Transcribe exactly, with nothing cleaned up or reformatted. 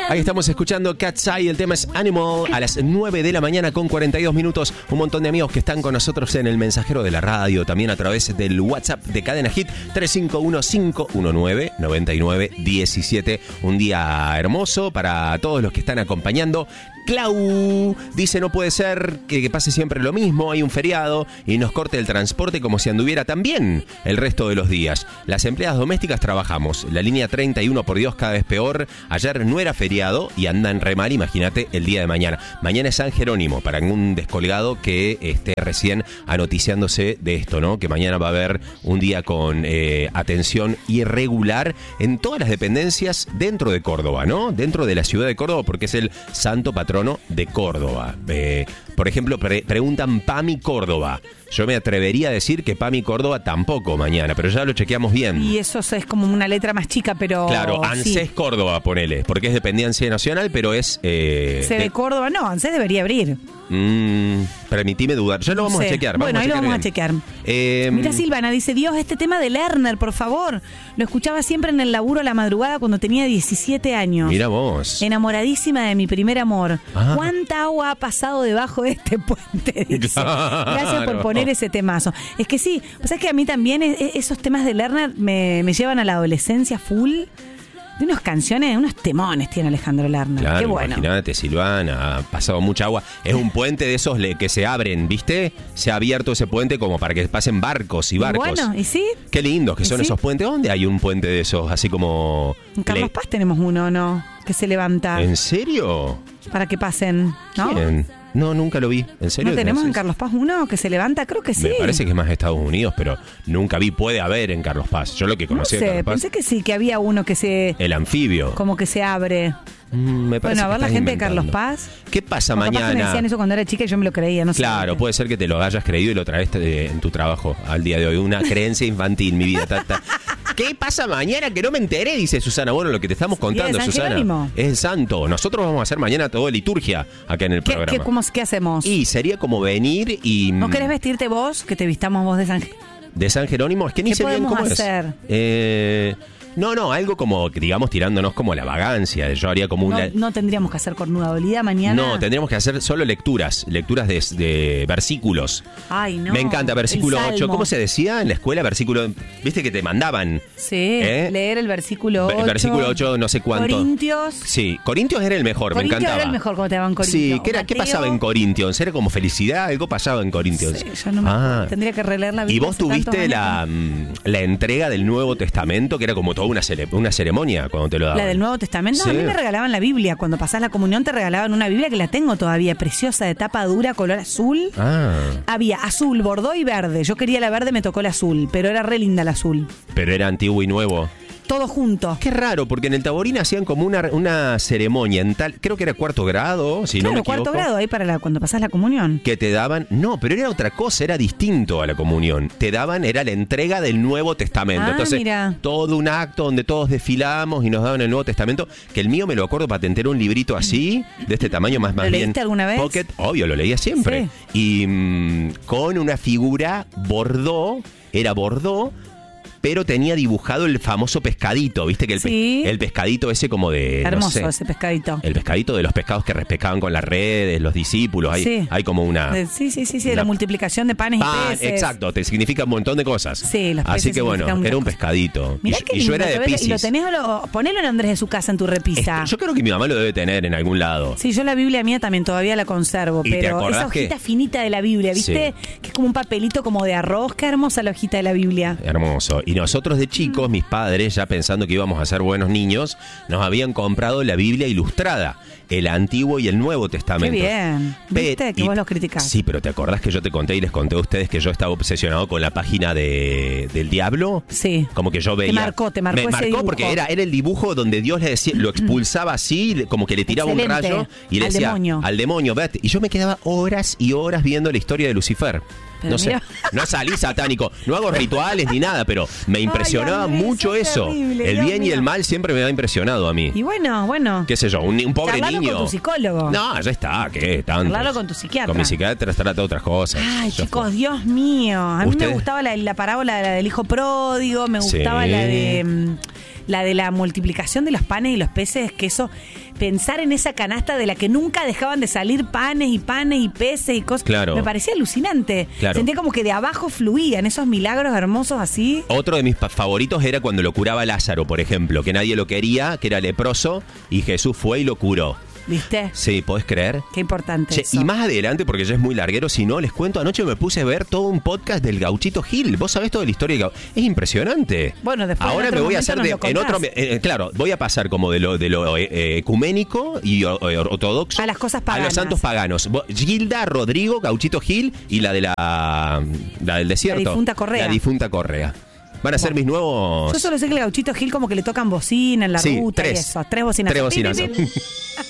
Ahí estamos escuchando Cat's Eye, el tema es Animal, a las nueve de la mañana con cuarenta y dos minutos. Un montón de amigos que están con nosotros en el mensajero de la radio, también a través del WhatsApp de Cadena Hit tres cinco uno, cinco uno nueve, nueve nueve uno siete. Un día hermoso para todos los que están acompañando. Clau dice: no puede ser que, que pase siempre lo mismo, hay un feriado y nos corte el transporte como si anduviera también el resto de los días. Las empleadas domésticas trabajamos, la línea treinta y uno, por Dios, cada vez peor. Ayer no era feriado y andan re mal, imagínate el día de mañana. Mañana es San Jerónimo, para algún descolgado que esté recién anoticiándose de esto, ¿no? Que mañana va a haber un día con eh, atención irregular en todas las dependencias dentro de Córdoba, ¿no? Dentro de la ciudad de Córdoba, porque es el santo patrono de Córdoba. Eh, por ejemplo, pre- preguntan Pami Córdoba. Yo me atrevería a decir que Pami Córdoba tampoco mañana, pero ya lo chequeamos bien. Y eso es como una letra más chica, pero... Claro, ANSES sí. Córdoba, ponele, porque es dependencia nacional, pero es... Eh, ¿Se de de Córdoba? No, ANSES debería abrir. Mm, permitime dudar. Ya lo vamos Sí. a chequear. Vamos bueno, a ahí lo chequear vamos bien. a chequear. Eh, Mira, Silvana dice: Dios, este tema de Lerner, por favor. Lo escuchaba siempre en el laburo a la madrugada cuando tenía diecisiete años. Mira vos. Enamoradísima de mi primer amor. Ah. ¿Cuánta agua ha pasado debajo de este puente? Dice. Claro. Gracias por poner ese temazo. Es que sí, o sea, es que a mí también es- es- esos temas de Lerner me, me llevan a la adolescencia full. De unas canciones, unos temones tiene Alejandro Lerner. Claro, Qué bueno. imagínate, Silvana, ha pasado mucha agua. Es un puente de esos le- que se abren, ¿viste? Se ha abierto ese puente como para que pasen barcos y Y barcos. bueno, ¿y sí? Qué lindos que ¿Y son sí? esos puentes. ¿Dónde hay un puente de esos? Así como... En Carlos le- Paz tenemos uno, ¿no? Que se levanta ¿En serio? para que pasen, ¿no? ¿Quién? No, nunca lo vi. ¿En serio? ¿No tenemos en ¿Tenés? Carlos Paz uno que se levanta? Creo que sí. Me parece que es más Estados Unidos, pero nunca vi. Puede haber en Carlos Paz. Yo lo que No conocí de sé, Carlos Paz... pensé que sí, que había uno que se... El anfibio. como que se abre. Mm, me parece Bueno, a ver que la estás gente de inventando. Carlos Paz. ¿Qué pasa O capaz que me mañana? decían eso cuando era chica y yo me lo creía, no sé. Claro, puede ser que te lo hayas creído y lo traes de- en tu trabajo al día de hoy. Una creencia infantil, mi vida. Ta, ta. ¿Qué pasa mañana que no me enteré? Dice Susana. Bueno, lo que te estamos contando, es San Susana. Jerónimo. Es el santo. Nosotros vamos a hacer mañana todo liturgia acá en el ¿Qué, programa. qué, cómo- qué hacemos? Y sería como venir y... ¿No querés vestirte vos? Que te vistamos vos de San Jerónimo. ¿De San Jerónimo? Es que ni ¿Qué sé bien podemos cómo hacer? es. Eh... No, no, algo como, digamos, tirándonos como la vagancia. Yo haría como No, una... no tendríamos que hacer cornuda dolida mañana. No, tendríamos que hacer solo lecturas, lecturas de, de versículos. Ay, no. Me encanta, versículo El ocho. Salmo. ¿Cómo se decía en la escuela? Versículo, viste que te mandaban. Sí, ¿Eh? leer el versículo Ve- ocho. versículo ocho, no sé cuánto. Corintios. Sí, Corintios era el mejor, Corintios me encantaba. era el mejor cuando te daban Corintios. Sí, ¿qué, era, ¿qué Mateo. pasaba en Corintios? ¿Era como felicidad? Algo pasaba en Corintios. Sí, yo no me acuerdo. Ah. Tendría que releer la Biblia. ¿Y vos hace tantos tuviste años la, mm, la entrega del Nuevo Testamento, que era como toda una, cele- una ceremonia cuando te lo que- daban? La del Nuevo Testamento. Sí. No, a mí me regalaban la Biblia. Cuando pasás la comunión te regalaban una Biblia que la tengo todavía, preciosa, de tapa dura, color azul. Ah, Había azul, bordó y verde. Yo quería la verde, me tocó la azul, pero era re linda la azul. pero era antiguo y nuevo. Todo junto. Qué raro, porque en el Taborín hacían como una, una ceremonia en tal, creo que era cuarto grado, si claro, no me equivoco. cuarto grado ahí para la, cuando pasás la comunión. Que te daban, no, pero era otra cosa, era distinto a la comunión. Te daban, era la entrega del Nuevo Testamento. Ah, Entonces, mira. todo un acto donde todos desfilamos y nos daban el Nuevo Testamento, que el mío me lo acuerdo patenté, era un librito así, de este tamaño más, más ¿Lo bien. leíste alguna vez? Pocket, obvio, lo leía siempre. Y mm, con una figura bordó, era bordó, pero tenía dibujado el famoso pescadito, ¿viste? Que el, pe- Sí. el pescadito ese como de, no Hermoso sé, ese pescadito. el pescadito de los pescados que pescaban con las redes, los discípulos, hay, Sí. hay como una... De- sí, sí, sí, sí, de una- la multiplicación de panes Pan, y peces. exacto, te significa un montón de cosas. Sí, los Así peces que bueno, significan era un muchas pescadito. Mirá y, qué y yo lindo, era de te ves- Y lo Piscis. tenés, o lo- ponelo en Andrés de su casa en tu repisa. Este, yo creo que mi mamá lo debe tener en algún lado. Sí, yo la Biblia mía también todavía la conservo, ¿Y te pero acordás esa hojita que- finita de la Biblia, ¿viste? Que es como un papelito como de arroz. Qué hermosa la hojita de la Biblia. Hermoso. Y nosotros de chicos, mis padres, ya pensando que íbamos a ser buenos niños, nos habían comprado la Biblia ilustrada, el Antiguo y el Nuevo Testamento. Qué bien. ¿Viste? Pe- Que y- vos los criticás. Sí, pero ¿te acordás que yo te conté y les conté a ustedes que yo estaba obsesionado con la página de, del diablo? Sí. Como que yo veía... marcó, te marcó Me ese marcó dibujo. porque era, era el dibujo donde Dios le decía, lo expulsaba así, le- como que le tiraba Excelente. un rayo y le Al decía demonio. al demonio, vete. Y yo me quedaba horas y horas viendo la historia de Lucifer. Pero no sé, mira. no salí satánico, no hago rituales ni nada, pero me impresionaba Andrés, mucho sos eso. terrible, El Dios bien y mío. el mal siempre me ha impresionado a mí. Y bueno, bueno. ¿Qué sé yo? Un, un pobre Charlalo niño. con tu psicólogo. No, ya está, ¿qué? Tanto. Charlalo con tu psiquiatra. Con mi psiquiatra se trata de otras cosas. Ay, Ya chicos, fue. Dios mío. A mí ¿Usted? me gustaba la, la parábola la del hijo pródigo, me Sí. gustaba la de... mm, la de la multiplicación de los panes y los peces, que eso, pensar en esa canasta de la que nunca dejaban de salir panes y panes y peces y cosas, claro. me parecía alucinante. Claro. Sentía como que de abajo fluían esos milagros hermosos así. Otro de mis pa- favoritos era cuando lo curaba Lázaro, por ejemplo, que nadie lo quería, que era leproso, y Jesús fue y lo curó. ¿Viste? Sí, ¿podés creer? Qué importante Che, eso. y más adelante, porque ya es muy larguero, si no, les cuento, anoche me puse a ver todo un podcast del Gauchito Gil. ¿Vos sabés toda la historia del Gauchito? Es impresionante. Bueno, después Ahora en otro me voy a momento hacer nos de, lo en contás. otro, eh, claro, voy a pasar como de lo de lo eh, eh, ecuménico y o- eh, ortodoxo A las cosas a paganas. los santos paganos. Vos- Gilda, Rodrigo, Gauchito Gil y la de la, la del desierto. La difunta Correa. La difunta Correa. Van a ser mis nuevos. Yo solo sé que el Gauchito Gil como que le tocan bocina en la Sí, ruta tres. y eso. Tres bocinazos. Tres Pi, pi, bocinazos. pi.